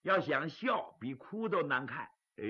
要想笑，比哭都难看。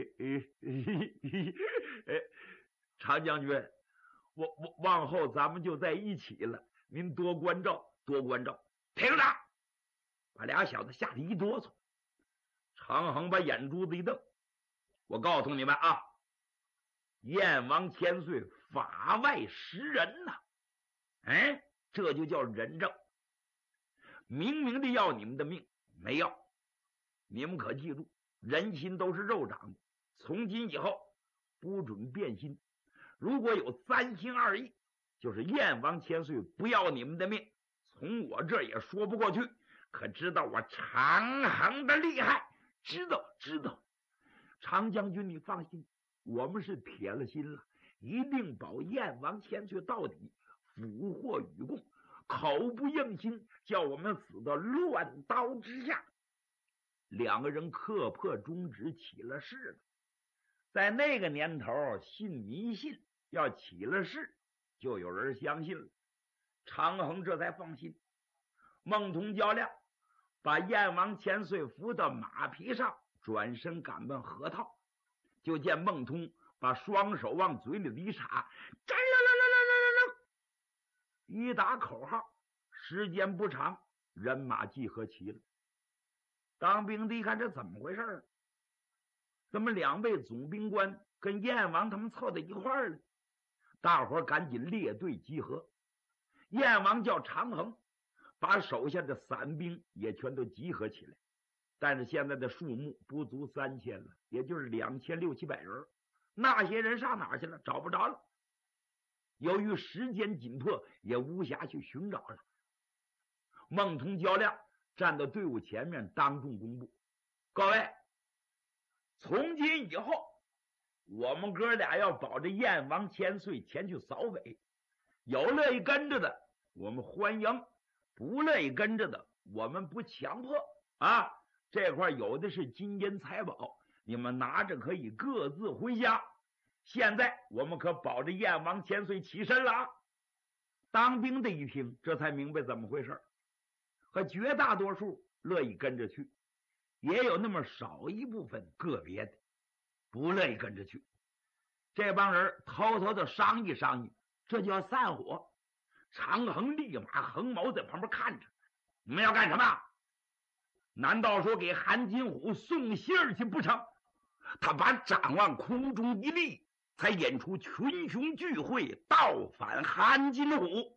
常将军，我往后咱们就在一起了，您多关照，多关照。听着，把俩小子吓得一哆嗦。常恒把眼珠子一瞪，我告诉你们啊，燕王千岁法外施人呐，这就叫仁政。明明的要你们的命，没要。你们可记住，人心都是肉长的，从今以后不准变心。如果有三心二意，就是燕王千岁不要你们的命，从我这儿也说不过去。可知道我常恒的厉害？知道。常将军你放心，我们是铁了心了，一定保燕王千岁到底，俘获与共，口不应心，叫我们死到乱刀之下。两个人刻破宗旨，起了誓了。在那个年头，信迷信，要起了誓，就有人相信了。常恒这才放心。孟通较量，把燕王千岁扶到马匹上，转身赶奔河套。就见孟通把双手往嘴里一插，一打口号，时间不长，人马集合齐了。当兵的一看，这怎么回事？怎么两位总兵官跟燕王他们凑在一块儿了？大伙赶紧列队集合。燕王叫常恒把手下的散兵也全都集合起来，但是现在的数目不足3000了，也就是2600-700人。那些人上哪儿去了？找不着了。由于时间紧迫，也无暇去寻找了。孟通较量站到队伍前面，当众公布：各位，从今以后，我们哥俩要保着燕王千岁前去扫匪，有乐意跟着的我们欢迎，不乐意跟着的我们不强迫啊。这块有的是金银财宝，你们拿着可以各自回家。现在我们可保着燕王千岁起身了啊！当兵的一听，这才明白怎么回事。和绝大多数乐意跟着去，也有那么少一部分个别的不乐意跟着去。这帮人偷偷的商议商议，这就要散伙。常恒立马横矛在旁边看着，你们要干什么？难道说给韩金虎送信儿去不成？他把掌往空中一立，才演出群雄聚会，倒反韩金虎。